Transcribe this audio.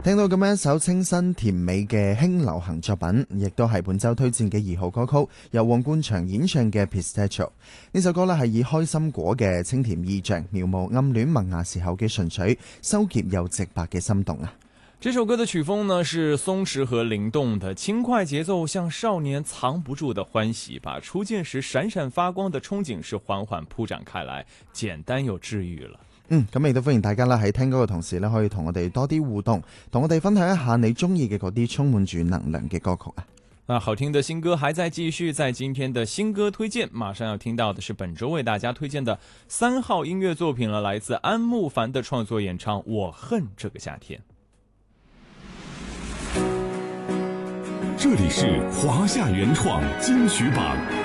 聽到咁樣一首清新甜美嘅輕流行作品，亦都係本周推薦嘅2號歌曲，由黃冠祥演唱嘅 Pistachio。 呢首歌呢係以開心果嘅清甜意象，描摹暗戀萌芽時候嘅純粹、羞澀又直白嘅心動啊！ 这首歌的曲風呢是鬆弛和靈動的，輕快節奏像少年藏不住的歡喜，把初見時閃閃發光的憧憬是緩緩鋪展開來，簡單又治癒了。 咁亦都歡迎大家啦，喺聽歌嘅同時咧，可以同我哋多啲互動，同我哋分享一下你中意嘅嗰啲充滿住能量嘅歌曲啊！ 那好聽的新歌還在繼續，在今天的新歌推薦，馬上要聽到的是本周為大家推薦的3號音樂作品了，來自安慕帆的創作演唱《我恨這個夏天》。 這裡是華夏原創金曲榜。